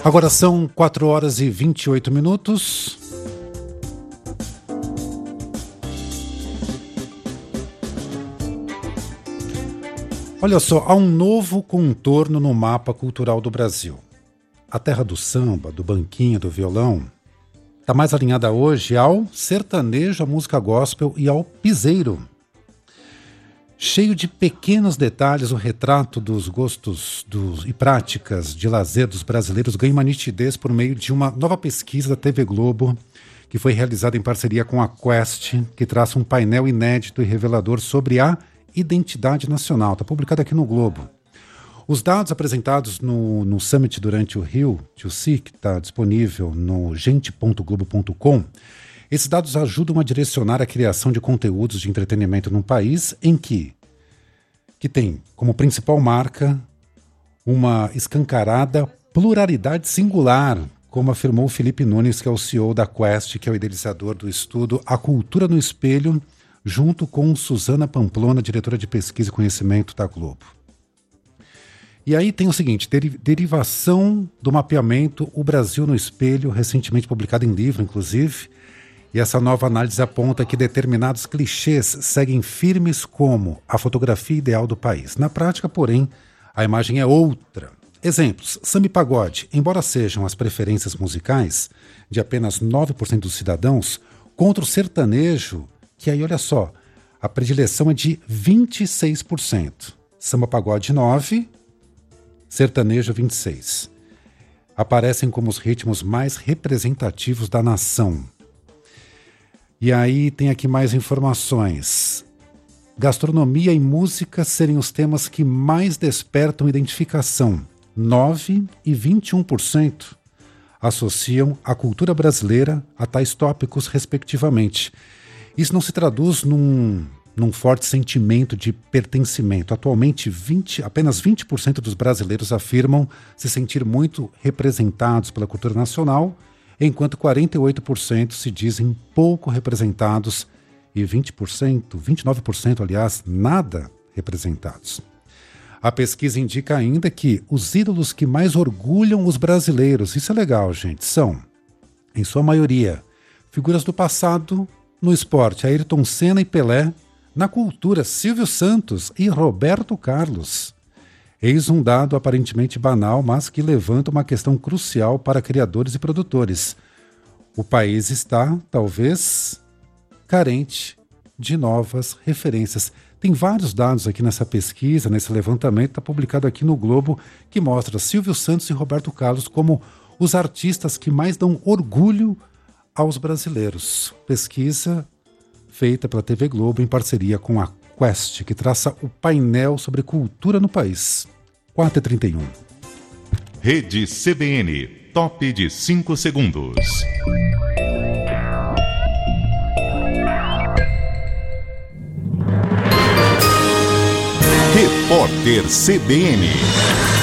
Agora são 4 horas e 28 minutos. Olha só, há um novo contorno no mapa cultural do Brasil. A terra do samba, do banquinho, do violão, está mais alinhada hoje ao sertanejo, à música gospel e ao piseiro. Cheio de pequenos detalhes, o retrato dos gostos e práticas de lazer dos brasileiros ganha uma nitidez por meio de uma nova pesquisa da TV Globo, que foi realizada em parceria com a Quest, que traça um painel inédito e revelador sobre a identidade nacional. Está publicado aqui no Globo. Os dados apresentados no Summit durante o Rio, que está disponível no gente.globo.com, esses dados ajudam a direcionar a criação de conteúdos de entretenimento num país em que tem como principal marca uma escancarada pluralidade singular, como afirmou Felipe Nunes, que é o CEO da Quest, que é o idealizador do estudo A Cultura no Espelho, junto com Suzana Pamplona, diretora de Pesquisa e Conhecimento da Globo. E aí tem o seguinte, derivação do mapeamento O Brasil no Espelho, recentemente publicado em livro, inclusive. E essa nova análise aponta que determinados clichês seguem firmes como a fotografia ideal do país. Na prática, porém, a imagem é outra. Exemplos, samba e pagode, embora sejam as preferências musicais de apenas 9% dos cidadãos, contra o sertanejo, que aí, olha só, a predileção é de 26%. Samba pagode 9%, sertanejo 26%. Aparecem como os ritmos mais representativos da nação. E aí tem aqui mais informações. Gastronomia e música serem os temas que mais despertam identificação. 9% e 21% associam a cultura brasileira a tais tópicos, respectivamente. Isso não se traduz num forte sentimento de pertencimento. Atualmente, apenas 20% dos brasileiros afirmam se sentir muito representados pela cultura nacional, enquanto 48% se dizem pouco representados e 29%, aliás, nada representados. A pesquisa indica ainda que os ídolos que mais orgulham os brasileiros, isso é legal, gente, são, em sua maioria, figuras do passado no esporte, Ayrton Senna e Pelé, na cultura, Silvio Santos e Roberto Carlos. Eis um dado aparentemente banal, mas que levanta uma questão crucial para criadores e produtores. O país está, talvez, carente de novas referências. Tem vários dados aqui nessa pesquisa, nesse levantamento, está publicado aqui no Globo, que mostra Silvio Santos e Roberto Carlos como os artistas que mais dão orgulho aos brasileiros. Pesquisa feita pela TV Globo em parceria com a Quest, que traça o painel sobre cultura no país. 4h31. Rede CBN, top de 5 segundos. Repórter CBN.